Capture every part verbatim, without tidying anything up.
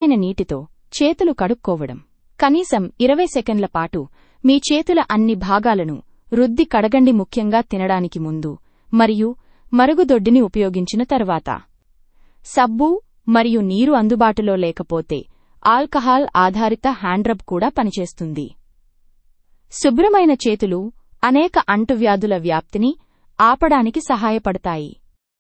శుభ్రమైన నీటితో చేతులు కడుక్కోవడం కనీసం ఇరవై సెకండ్ల పాటు మీ చేతుల అన్ని భాగాలను రుద్ది కడగండి, ముఖ్యంగా తినడానికి ముందు మరియు మరుగుదొడ్డిని ఉపయోగించిన తర్వాత. సబ్బు మరియు నీరు అందుబాటులో లేకపోతే ఆల్కహాల్ ఆధారిత హ్యాండ్రబ్ కూడా పనిచేస్తుంది. శుభ్రమైన చేతులు అనేక అంటువ్యాధుల వ్యాప్తిని ఆపడానికి సహాయపడతాయి.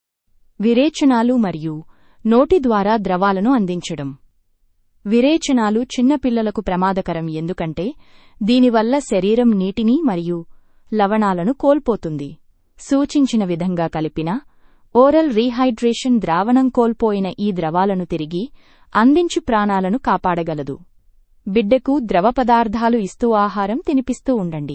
విరేచనాలు మరియు నోటి ద్వారా ద్రవాలను అందించడం. విరేచనాలు చిన్నపిల్లలకు ప్రమాదకరం ఎందుకంటే దీనివల్ల శరీరం నీటిని మరియు లవణాలను కోల్పోతుంది. సూచించిన విధంగా కలిపిన ఓరల్ రీహైడ్రేషన్ ద్రావణం కోల్పోయిన ఈ ద్రవాలను తిరిగి అందించి ప్రాణాలను కాపాడగలదు. బిడ్డకు ద్రవ పదార్థాలు ఇస్తూ ఆహారం తినిపిస్తూ ఉండండి.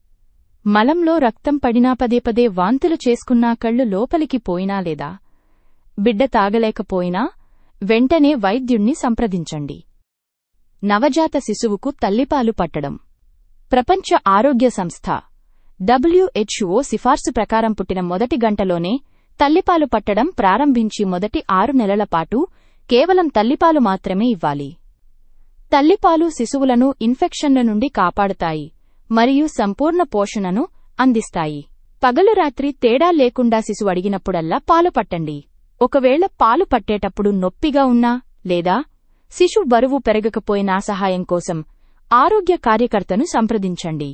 మలంలో రక్తం పడినా పదే పదే వాంతులు చేసుకున్నా కళ్ళు లోపలికి పోయినా లేదా బిడ్డ తాగలేకపోయినా వెంటనే వైద్యుణ్ణి సంప్రదించండి. నవజాత శిశువుకు తల్లిపాలు పట్టడం. ప్రపంచ ఆరోగ్య సంస్థ డబ్ల్యూహెచ్ఓ సిఫార్సు ప్రకారం పుట్టిన మొదటి గంటలోనే తల్లిపాలు పట్టడం ప్రారంభించి మొదటి ఆరు నెలల పాటు కేవలం తల్లిపాలు మాత్రమే ఇవ్వాలి. తల్లిపాలు శిశువులను ఇన్ఫెక్షన్ల నుండి కాపాడుతాయి మరియు సంపూర్ణ పోషణను అందిస్తాయి. పగలు రాత్రి తేడా లేకుండా శిశువు అడిగినప్పుడల్లా పాలు పట్టండి. ఒకవేళ పాలు పట్టేటప్పుడు నొప్పిగా ఉన్నా లేదా శిశు బరువు పెరగకపోయినా సహాయం కోసం ఆరోగ్య కార్యకర్తను సంప్రదించండి.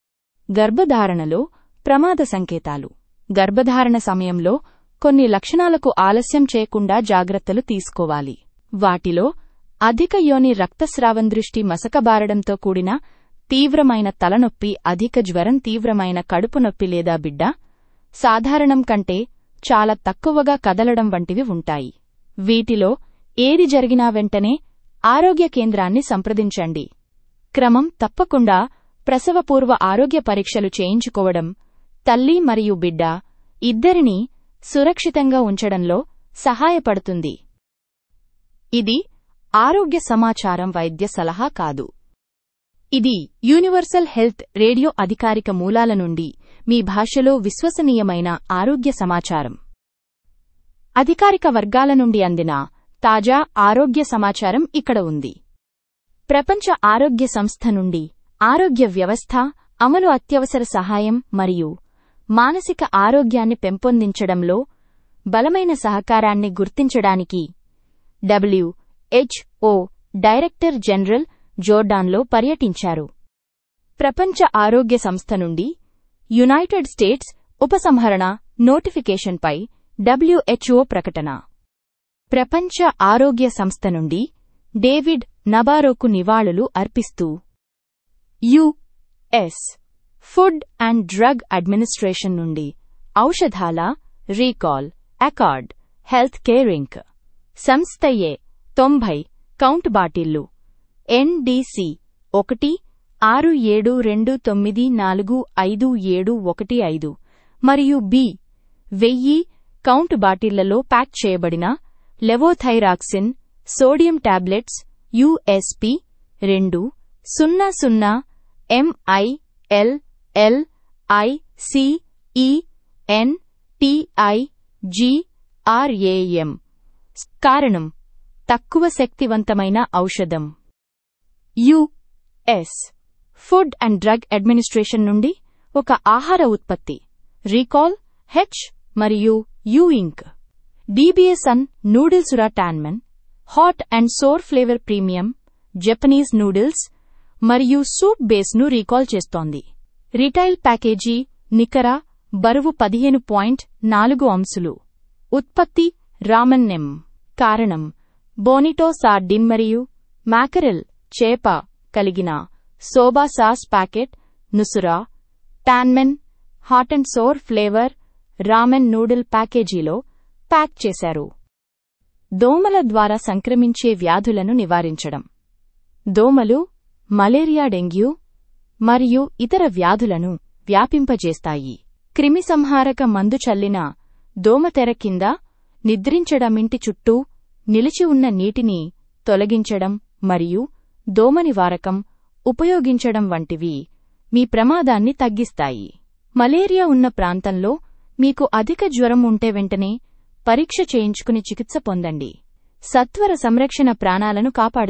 గర్భధారణలో ప్రమాద సంకేతాలు. గర్భధారణ సమయంలో కొన్ని లక్షణాలకు ఆలస్యం చేయకుండా జాగ్రత్తలు తీసుకోవాలి. వాటిలో అధిక యోని రక్తస్రావం, దృష్టి మసకబారడంతో కూడిన తీవ్రమైన తలనొప్పి, అధిక జ్వరం, తీవ్రమైన కడుపు నొప్పి లేదా బిడ్డ సాధారణం కంటే చాలా తక్కువగా కదలడం వంటివి ఉంటాయి. వీటిలో ఏది జరిగినా వెంటనే ఆరోగ్య కేంద్రాన్ని సంప్రదించండి. క్రమం తప్పకుండా ప్రసవపూర్వ ఆరోగ్య పరీక్షలు చేయించుకోవడం తల్లి మరియు బిడ్డ ఇద్దరినీ సురక్షితంగా ఉంచడంలో సహాయపడుతుంది. ఇది ఆరోగ్య సమాచారం, వైద్య సలహా కాదు. ఇది యూనివర్సల్ హెల్త్ రేడియో, అధికారిక మూలాల నుండి మీ భాషలో విశ్వసనీయమైన ఆరోగ్య సమాచారం. అధికారిక వర్గాల నుండి అందిన తాజా ఆరోగ్య సమాచారం ఇక్కడ ఉంది. ప్రపంచ ఆరోగ్య సంస్థ నుండి ఆరోగ్య వ్యవస్థ అమలు, అత్యవసర సహాయం మరియు మానసిక ఆరోగ్యాన్ని పెంపొందించడంలో బలమైన సహకారాన్ని గుర్తించడానికి డబ్ల్యూహెచ్ఓ డైరెక్టర్ జనరల్ జోర్డాన్లో పర్యటించారు. ప్రపంచ ఆరోగ్య సంస్థ నుండి యునైటెడ్ స్టేట్స్ ఉపసంహరణ నోటిఫికేషన్పై డబ్ల్యూహెచ్ఓ ప్రకటన. ప్రపంచ ఆరోగ్య సంస్థ నుండి డేవిడ్ నబారోకు నివాళులు అర్పిస్తూ US food and drug administration నుండి ఔషధాల రీకాల్ అకార్డ్ హెల్త్ కేర్ ఇంక్ సంస్థయే తొంభై కౌంట్ బాటిళ్లు ఎన్డీసీ ఒకటి ఆరు ఏడు రెండు తొమ్మిది నాలుగు ఐదు ఏడు ఒకటి ఐదు మరియు బి వెయ్యి కౌంట్ బాటిళ్లలో ప్యాక్ చేయబడిన లెవోథైరాక్సిన్ సోడియం టాబ్లెట్స్ యుఎస్పి రెండు సున్నా సున్నా ఎంఐఎల్ ఎల్ ఐసిఈఎన్ టిఐజిఆర్ఏఎం. కారణం తక్కువ శక్తివంతమైన ఔషధం. US food and drug administration నుండి ఒక ఆహార ఉత్పత్తి రీకాల్ హెచ్ మరియు you ink డీబీఎస్ఎన్ నూడిల్సురా tanmen hot and sour flavour premium Japanese noodles మరియు సూప్ బేస్ను రీకాల్ చేస్తోంది. రిటైల్ ప్యాకేజీ నికర బరువు పదిహేను పాయింట్ నాలుగు అంశులు. ఉత్పత్తి రామన్ నెమ్. కారణం బోనిటో సార్డిన్ మరియు మాకరెల్ చేప కలిగిన soba sauce packet నుసురా tanmen hot and sour flavour రామెన్ noodle ప్యాకేజీలో ప్యాక్ చేశారు. దోమల ద్వారా సంక్రమించే వ్యాధులను నివారించడం. దోమలు మలేరియా, డెంగ్యూ మరియు ఇతర వ్యాధులను వ్యాపింపజేస్తాయి. క్రిమిసంహారక మందు చల్లిన దోమతెర కింద నిద్రించడం, ఇంటి చుట్టూ నిలిచి ఉన్న నీటిని తొలగించడం మరియు దోమ నివారకం ఉపయోగించడం వంటివి మీ ప్రమాదాన్ని తగ్గిస్తాయి. మలేరియా ఉన్న ప్రాంతంలో మీకు అధిక జ్వరం ఉంటే వెంటనే పరీక్ష చేయించుకుని చికిత్స పొందండి. సత్వర సంరక్షణ ప్రాణాలను కాపాడుతుంది.